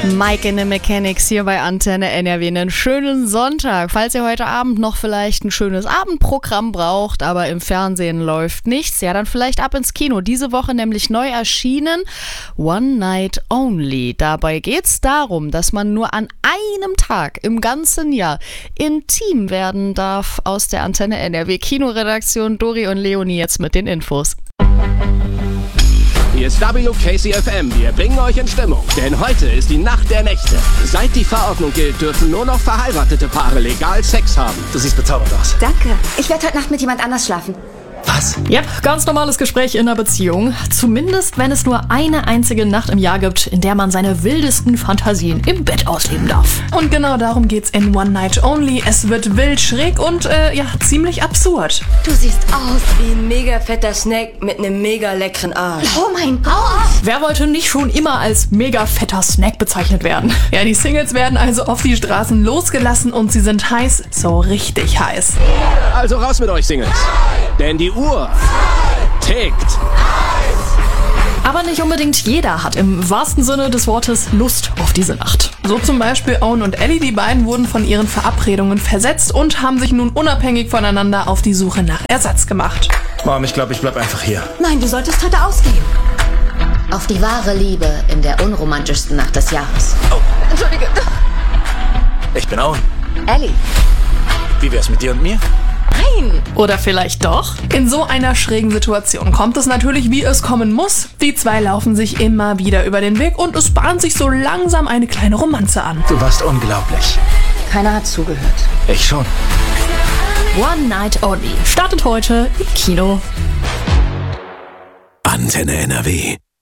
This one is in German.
Mike in the Mechanics hier bei Antenne NRW. Einen schönen Sonntag. Falls ihr heute Abend noch vielleicht ein schönes Abendprogramm braucht, aber im Fernsehen läuft nichts, ja, dann vielleicht ab ins Kino. Diese Woche nämlich neu erschienen One Night Only. Dabei geht's darum, dass man nur an einem Tag im ganzen Jahr intim werden darf. Aus der Antenne NRW Kinoredaktion Dori und Leonie jetzt mit den Infos. Hier ist WKCFM, wir bringen euch in Stimmung, denn heute ist die Nacht der Nächte. Seit die Verordnung gilt, dürfen nur noch verheiratete Paare legal Sex haben. Du siehst bezaubernd aus. Danke. Ich werde heute Nacht mit jemand anders schlafen. Was? Ja, ganz normales Gespräch in einer Beziehung. Zumindest, wenn es nur eine einzige Nacht im Jahr gibt, in der man seine wildesten Fantasien im Bett ausleben darf. Und genau darum geht's in One Night Only. Es wird wild, schräg und, ziemlich absurd. Du siehst aus. Wie ein mega fetter Snack mit einem mega leckeren Arsch. Oh mein Gott. Wer wollte nicht schon immer als mega fetter Snack bezeichnet werden? Ja, die Singles werden also auf die Straßen losgelassen und sie sind heiß, so richtig heiß. Also raus mit euch, Singles. Denn die Uhr tickt. Aber nicht unbedingt jeder hat im wahrsten Sinne des Wortes Lust auf diese Nacht. So zum Beispiel Owen und Ellie, die beiden wurden von ihren Verabredungen versetzt und haben sich nun unabhängig voneinander auf die Suche nach Ersatz gemacht. Mom, ich glaube, ich bleib einfach hier. Nein, du solltest heute ausgehen. Auf die wahre Liebe in der unromantischsten Nacht des Jahres. Oh, Entschuldige. ich bin Owen. Ellie. Wie wär's mit dir und mir? Nein. Oder vielleicht doch? In so einer schrägen Situation kommt es natürlich, wie es kommen muss. Die zwei laufen sich immer wieder über den Weg und es bahnt sich so langsam eine kleine Romanze an. Du warst unglaublich. Keiner hat zugehört. Ich schon. One Night Only startet heute im Kino. Antenne NRW.